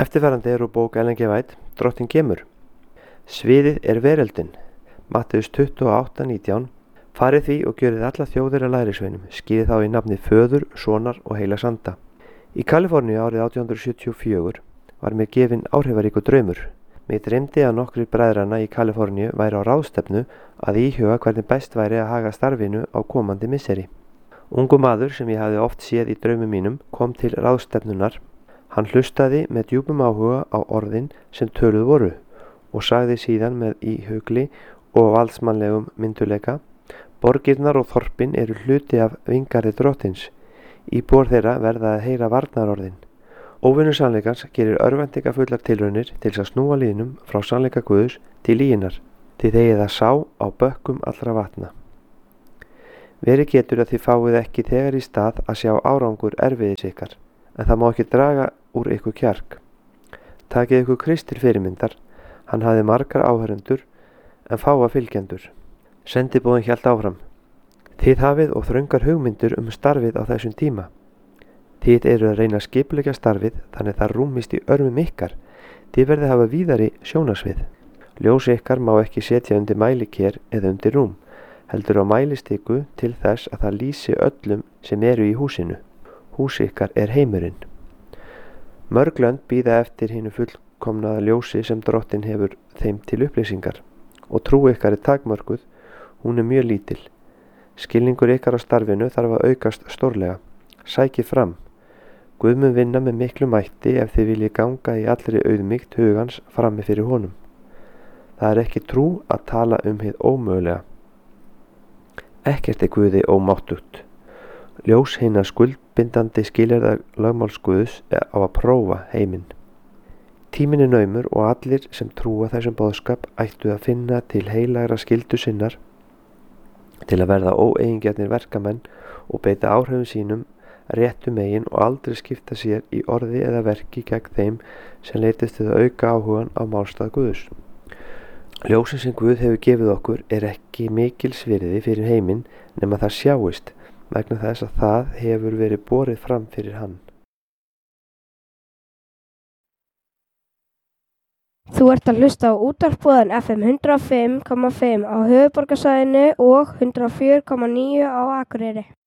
Eftirfarandi úr bók Ellen G. White, Drottinn kemur. Sviðið veröldin. Mattheus 28:19. Farið því og gjörið alla þjóðir að lærisveinum, skýrið þá í nafni Föður, Sonar og Heilags Anda. Í Kaliforníu árið 1874 var mér gefinn áhrifaríkur draumur. Mig dreymdi að nokkrir bræðranna í Kaliforníu væri á ráðstefnu að íhuga hvernig best væri að haga starfinu á komandi misseri. Ungur maður sem ég hafði oft séð í draumum mínum kom til ráðstefnunar. Hann hlustaði með djúpum áhuga á orðin sem töluð voru og sagði síðan með íhugli og valdsmannlegum myndugleika: borgirnar og þorpin eru hluti af vingarði drottins. Íbúar þeirra verða að heyra varnarorðin. Óvinur sannleikans gerir örvæntingafullar tilraunir til að snúa liðnum frá sannleika Guðs til lyginnar, því þeir það sá á bökkum allra vatna. Verið getur að þið fáið ekki þegar í stað að sjá árangur erfiðis ykkar, en það má ekki draga úr ykkur kjark. Takið ykkur Krist til fyrirmyndar, hann hafði margar áhörendur en fáa fylgjendur. Sendiboðinn hélt áfram: þið hafið og þröngar hugmyndir starfið á þessum tíma. Þið eru að reyna að skipuleggja starfið þannig það rúmist í örmum ykkar. Þið verðið að hafa víðari sjónarsvið. Ljós ykkar má ekki setja undir mæliker eða undir rúm, heldur á mælistiku til þess að það lýsi öllum sem eru í húsinu. Hús ykkar heimurinn. Mörg lönd bíða eftir hinu fullkomnaða ljósi sem Drottinn hefur þeim til upplýsingar og trú ykkar takmörkuð, hún mjög lítil. Skilningur ykkar á starfinu þarf að aukast stórlega. Sækið fram. Guð mun vinna með miklu mætti ef þið viljið ganga í allri auðmýkt hugans frammi fyrir honum. Það ekki trú að tala hið ómögulega. Ekkert Guði ómáttugt. Ljós hinna skuldbindandi skilyrða lögmáls Guðs á að prófa heiminn. Tíminn naumur og allir sem trúa þessum boðskap ættu að finna til heilagra skyldu sinnar til að verða óeigingjarnir verkamenn og beita áhrifum sínum réttu megin og aldrei skipta sér í orði eða verki gegn þeim sem leitist til að auka áhugan á málstað Guðs. Ljósin sem Guð hefur gefið okkur ekki mikils virði fyrir heiminn nema það sjáist vegna þess að það hefur verið borið fram fyrir hann. Þú ert að hlusta á útvarpsboðan FM 105,5 á höfuðborgarsvæðinu og 104,9 á Akureyri.